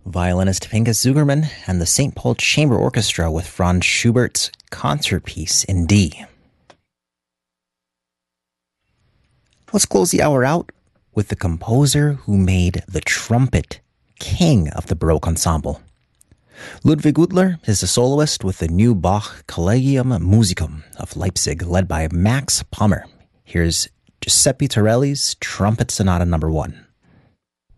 Violinist Pinchas Zugerman and the St. Paul Chamber Orchestra with Franz Schubert's Concertpiece in D. Let's close the hour out with the composer who made the trumpet king of the Baroque ensemble. Ludwig Udler is the soloist with the new Bach Collegium Musicum of Leipzig, led by Max Pommer. Here's Giuseppe Torelli's Trumpet Sonata No. 1.